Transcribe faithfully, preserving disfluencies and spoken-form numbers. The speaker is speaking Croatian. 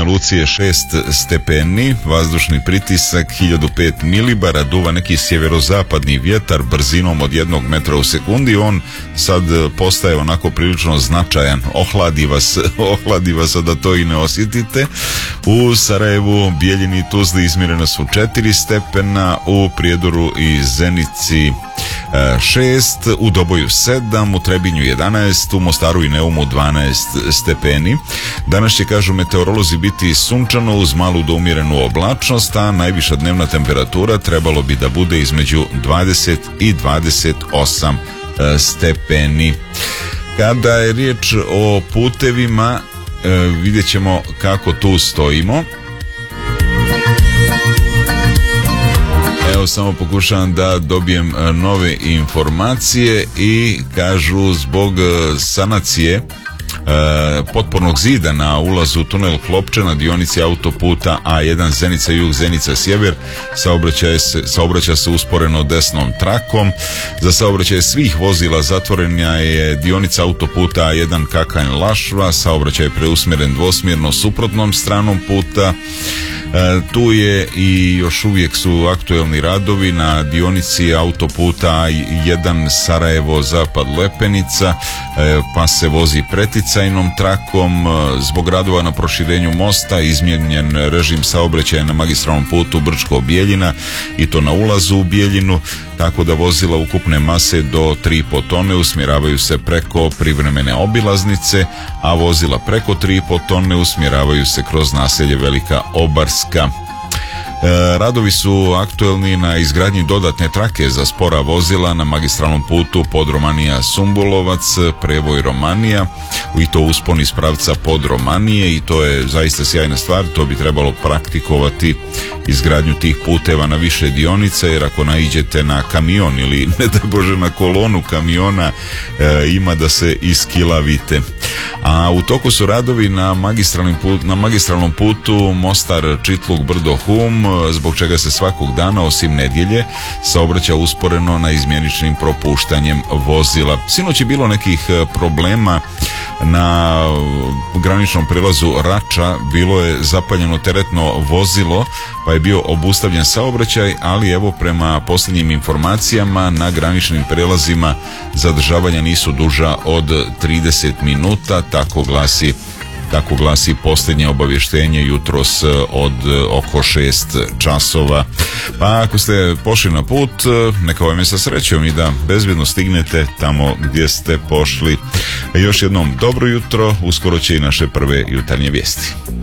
Luci je šest stepeni, vazdušni pritisak hiljadu pet milibara, duva neki sjeverozapadni vjetar brzinom od jednog metra u sekundi. On sad postaje onako prilično značajan, ohladi vas, ohladi vas da to i ne osjetite. U Sarajevu, Bijeljini i Tuzli izmjerena su četiri stepena, u Prijedoru i Zenici šest, u Doboju sedam, u Trebinju jedanaest, u Mostaru i Neumu dvanaest stepeni. Danas će, kažu meteorolozi, biti sunčano uz malu do umjerenu oblačnost, a najviša dnevna temperatura trebalo bi da bude između dvadeset i dvadeset osam stepeni. Kada je riječ o putevima, vidjet ćemo kako tu stojimo. Evo, samo pokušavam da dobijem nove informacije i kažu zbog sanacije e, potpornog zida na ulazu u tunel Klopče na dionici autoputa A jedan Zenica jug, Zenica sjever, saobraćaj se, saobraća se usporeno desnom trakom. Za saobraćaj svih vozila zatvorena je dionica autoputa A jedan Kakanj Lašva, saobraćaj je preusmjeren dvosmjerno suprotnom stranom puta. E, tu je i još uvijek su aktuelni radovi na dionici autoputa A jedan Sarajevo zapad Lepenica, e, pa se vozi preticajnom trakom. Zbog radova na proširenju mosta izmijenjen režim saobraćaja na magistralnom putu Brčko-Bijeljina i to na ulazu u Bijeljinu, tako da vozila ukupne mase do tri i po tone usmjeravaju se preko privremene obilaznice, a vozila preko tri i po tone usmjeravaju se kroz naselje Velika Obarska. E, radovi su aktuelni na izgradnji dodatne trake za spora vozila na magistralnom putu Podromanija-Sumbulovac, Prevoj-Romanija, i to uspon iz pravca Podromanije, i to je zaista sjajna stvar. To bi trebalo praktikovati, izgradnju tih puteva na više dionica, jer ako naiđete na kamion ili ne da Bože na kolonu kamiona, e, ima da se iskilavite. A u toku su radovi na magistralnom putu, na magistralnom putu Mostar Čitluk Brdo Hum, zbog čega se svakog dana osim nedjelje saobraća usporeno na izmjeničnim propuštanjem vozila. Sinoć je bilo nekih problema na graničnom prilazu Rača, bilo je zapaljeno teretno vozilo pa je bio obustavljen saobraćaj, ali evo prema posljednjim informacijama na graničnim prijelazima zadržavanja nisu duža od trideset minuta, tako glasi Tako glasi posljednje obavještenje jutros od oko šest časova. Pa ako ste pošli na put, neka vam je sa srećom i da bezbjedno stignete tamo gdje ste pošli. Još jednom dobro jutro, uskoro će i naše prve jutarnje vijesti.